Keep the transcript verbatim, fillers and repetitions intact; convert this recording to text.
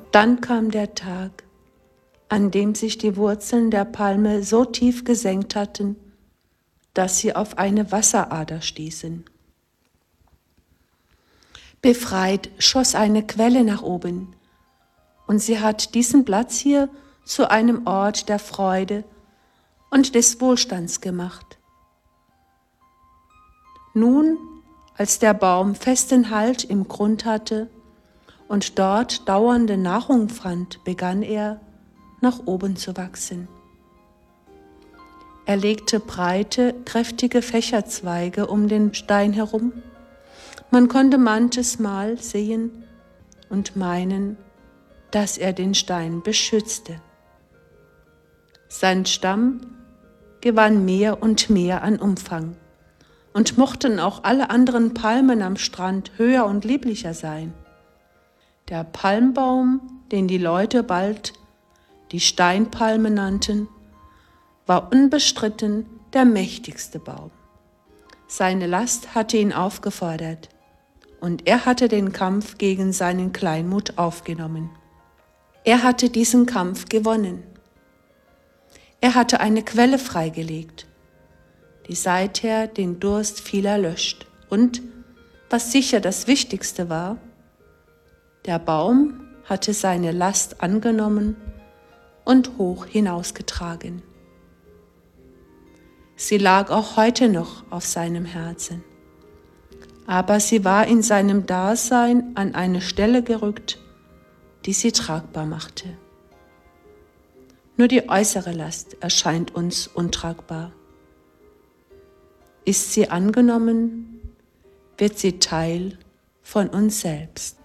Dann kam der Tag, an dem sich die Wurzeln der Palme so tief gesenkt hatten, dass sie auf eine Wasserader stießen. Befreit schoss eine Quelle nach oben, und sie hat diesen Platz hier zu einem Ort der Freude und des Wohlstands gemacht. Nun, als der Baum festen Halt im Grund hatte und dort dauernde Nahrung fand, begann er, nach oben zu wachsen. Er legte breite, kräftige Fächerzweige um den Stein herum. Man konnte manches Mal sehen und meinen, dass er den Stein beschützte. Sein Stamm gewann mehr und mehr an Umfang, und mochten auch alle anderen Palmen am Strand höher und lieblicher sein. Der Palmbaum, den die Leute bald die Steinpalme nannten, war unbestritten der mächtigste Baum. Seine Last hatte ihn aufgefordert, und er hatte den Kampf gegen seinen Kleinmut aufgenommen. Er hatte diesen Kampf gewonnen. Er hatte eine Quelle freigelegt, die seither den Durst vieler löscht. Und, was sicher das Wichtigste war, der Baum hatte seine Last angenommen und hoch hinausgetragen. Sie lag auch heute noch auf seinem Herzen, aber sie war in seinem Dasein an eine Stelle gerückt, die sie tragbar machte. Nur die äußere Last erscheint uns untragbar. Ist sie angenommen, wird sie Teil von uns selbst.